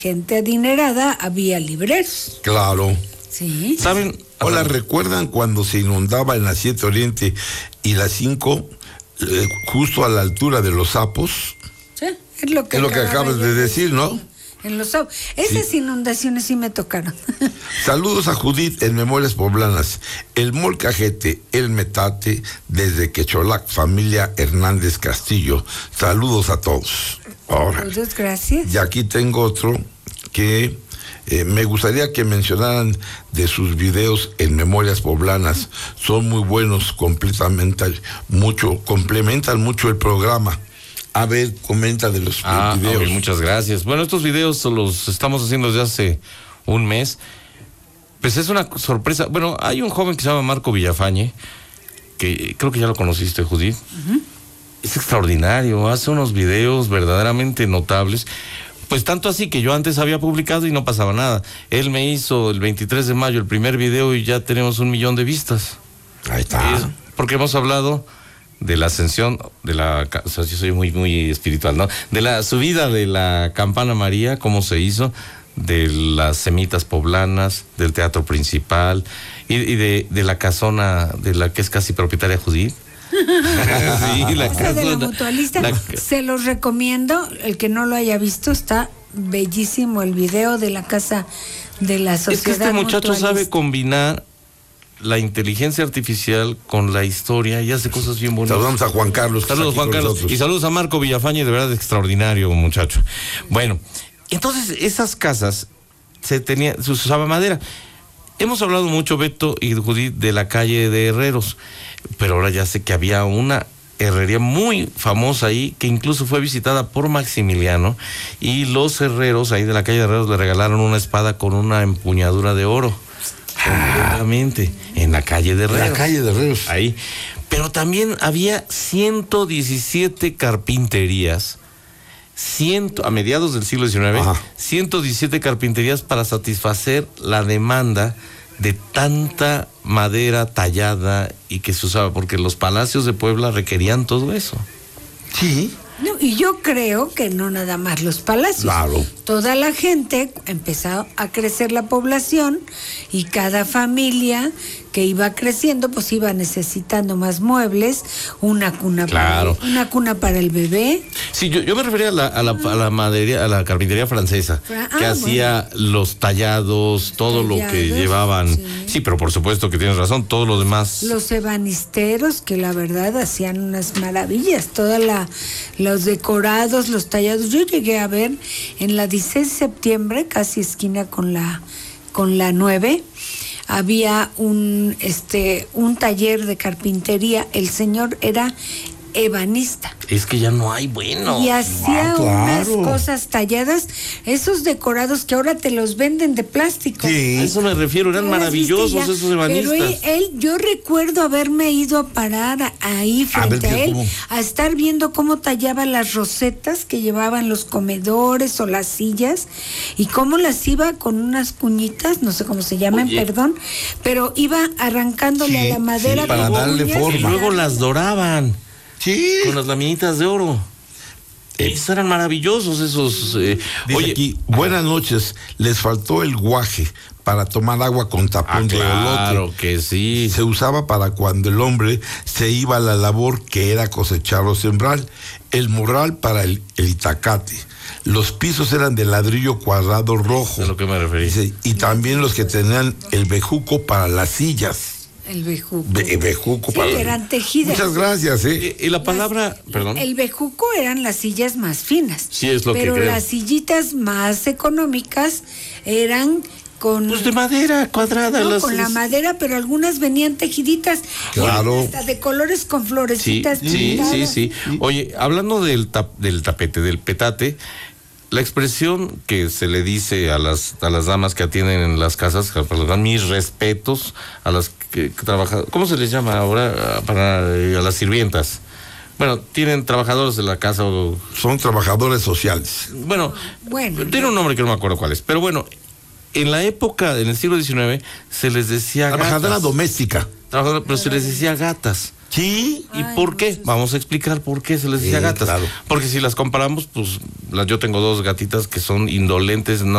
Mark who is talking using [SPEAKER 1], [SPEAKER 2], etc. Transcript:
[SPEAKER 1] gente adinerada había libreros.
[SPEAKER 2] Claro.
[SPEAKER 1] Sí.
[SPEAKER 2] ¿Saben? Hola, ¿recuerdan cuando se inundaba en la 7 Oriente y la 5, justo a la altura de los sapos?
[SPEAKER 1] Sí, es lo que
[SPEAKER 2] acabas de decir, ¿no?
[SPEAKER 1] En los sapos. Esas inundaciones sí me tocaron.
[SPEAKER 2] Saludos a Judith en Memorias Poblanas, el Molcajete, el Metate, desde Quecholac, familia Hernández Castillo. Saludos a todos. Ahora,
[SPEAKER 1] muchas gracias.
[SPEAKER 2] Y aquí tengo otro que me gustaría que mencionaran de sus videos en Memorias Poblanas. Son muy buenos, complementan mucho el programa. A ver, comenta de los videos.
[SPEAKER 3] Okay, muchas gracias. Bueno, estos videos los estamos haciendo desde hace un mes. Pues es una sorpresa. Bueno, hay un joven que se llama Marco Villafañe, que creo que ya lo conociste, Judith. Uh-huh. Es extraordinario, hace unos videos verdaderamente notables. Pues tanto así que yo antes había publicado y no pasaba nada. Él me hizo el 23 de mayo el primer video y ya tenemos 1 millón de vistas.
[SPEAKER 2] Ahí está.
[SPEAKER 3] Porque hemos hablado de la ascensión, o sea, yo soy muy espiritual, ¿no? De la subida de la Campana María, cómo se hizo, de las semitas poblanas, del teatro principal y de la casona de la que es casi propietaria Judith.
[SPEAKER 1] Sí, la casa de la mutualista. Se los recomiendo, el que no lo haya visto, está bellísimo el video de la casa de la sociedad.
[SPEAKER 3] Es que este muchacho sabe combinar la inteligencia artificial con la historia y hace cosas bien bonitas.
[SPEAKER 2] Saludamos a Juan Carlos.
[SPEAKER 3] Saludos, Juan Carlos. Y saludos a Marco Villafañe, de verdad extraordinario muchacho. Bueno, entonces esas casas se usaba madera. Hemos hablado mucho, Beto y Judith, de la calle de Herreros, pero ahora ya sé que había una herrería muy famosa ahí, que incluso fue visitada por Maximiliano, y los herreros ahí de la calle de Herreros le regalaron una espada con una empuñadura de oro. Completamente, en la calle de Herreros.
[SPEAKER 2] La calle de Herreros.
[SPEAKER 3] Ahí. Pero también había 117 carpinterías, a mediados del siglo XIX, ajá, 117 carpinterías para satisfacer la demanda de tanta madera tallada y que se usaba, porque los palacios de Puebla requerían todo eso.
[SPEAKER 2] Sí.
[SPEAKER 1] No, y yo creo que no nada más los palacios.
[SPEAKER 2] Claro.
[SPEAKER 1] Toda la gente, empezó a crecer la población y cada familia que iba creciendo, pues iba necesitando más muebles, una cuna,
[SPEAKER 3] claro,
[SPEAKER 1] una cuna para el bebé.
[SPEAKER 3] Sí, yo me refería a la madería, a la carpintería francesa, que hacía los tallados, todo lo que llevaban. Sí, pero por supuesto que tienes razón, todo lo demás.
[SPEAKER 1] Los ebanisteros, que la verdad hacían unas maravillas, los decorados, los tallados. Yo llegué a ver en la 16 de septiembre, casi esquina con la 9, había un taller de carpintería. El señor era ebanista.
[SPEAKER 3] Es que ya no hay bueno.
[SPEAKER 1] Y hacía unas cosas talladas, esos decorados que ahora te los venden de plástico.
[SPEAKER 3] Sí. A eso me refiero, eran maravillosos esos ebanistas.
[SPEAKER 1] Pero yo recuerdo haberme ido a parar ahí frente a él, a estar viendo cómo tallaba las rosetas que llevaban los comedores o las sillas, y cómo las iba con unas cuñitas, no sé cómo se llaman, perdón, pero iba arrancándole a la madera
[SPEAKER 2] para darle forma.
[SPEAKER 3] Y luego las doraban.
[SPEAKER 2] Sí.
[SPEAKER 3] Con las laminitas de oro. Esos eran maravillosos, esos.
[SPEAKER 2] Oye, aquí, buenas noches. Les faltó el guaje para tomar agua con tapón de olote.
[SPEAKER 3] Claro que sí.
[SPEAKER 2] Se usaba para cuando el hombre se iba a la labor, que era cosechar o sembrar. El morral para el itacate. Los pisos eran de ladrillo cuadrado rojo.
[SPEAKER 3] Es a lo que me referí.
[SPEAKER 2] Y también los que tenían el bejuco para las sillas.
[SPEAKER 1] El bejuco.
[SPEAKER 2] Bejuco,
[SPEAKER 1] sí, eran tejidas.
[SPEAKER 2] Muchas gracias,
[SPEAKER 3] Y la palabra, perdón.
[SPEAKER 1] El bejuco eran las sillas más finas.
[SPEAKER 3] Sí, es lo que creo.
[SPEAKER 1] Pero las sillitas más económicas eran con...
[SPEAKER 3] Pues de madera cuadrada.
[SPEAKER 1] No, con la madera, pero algunas venían tejiditas.
[SPEAKER 2] Claro.
[SPEAKER 1] Hasta de colores con florecitas.
[SPEAKER 3] Sí. Oye, hablando del tapete, del petate, la expresión que se le dice a las damas que atienden en las casas, mis respetos a las que trabajan, ¿cómo se les llama ahora? A las sirvientas. Bueno, tienen trabajadores de la casa o...
[SPEAKER 2] Son trabajadores sociales.
[SPEAKER 3] Bueno, tiene un nombre que no me acuerdo cuál es, pero bueno, en la época, en el siglo XIX, se les decía
[SPEAKER 2] trabajadora doméstica.
[SPEAKER 3] Pero se les decía gatas.
[SPEAKER 2] Sí.
[SPEAKER 3] ¿Y por qué? Vamos a explicar por qué se les decía gatas.
[SPEAKER 2] Claro.
[SPEAKER 3] Porque si las comparamos, pues yo tengo 2 gatitas que son indolentes, no